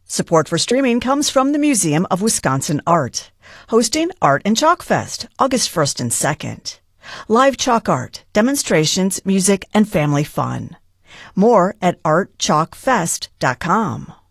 Support for streaming comes from the Museum of Wisconsin Art, hosting Art and Chalk Fest, August 1st and 2nd. Live chalk art, demonstrations, music, and family fun. More at artchalkfest.com.